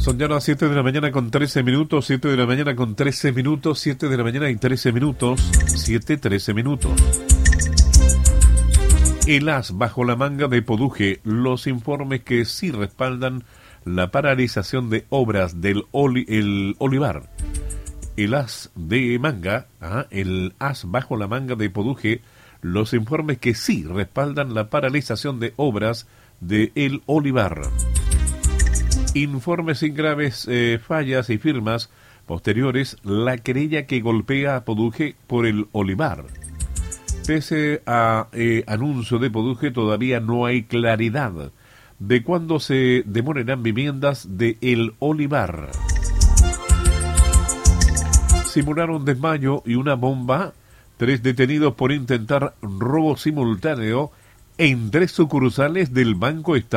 Son ya las 7 de la mañana con 13 minutos, 7 de la mañana con 13 minutos, 7 de la mañana y 13 minutos, 7:13 minutos. El as bajo la manga de Poduje, los informes que sí respaldan la paralización de obras del el Olivar. El as de manga, el as bajo la manga de Poduje, los informes que sí respaldan la paralización de obras de El Olivar. Informes sin graves fallas y firmas posteriores, la querella que golpea a Poduje por El Olivar. Pese a anuncio de Poduje, todavía no hay claridad de cuándo se demorarán viviendas de El Olivar. Simularon desmayo y una bomba. 3 detenidos por intentar robo simultáneo en 3 sucursales del Banco Estado.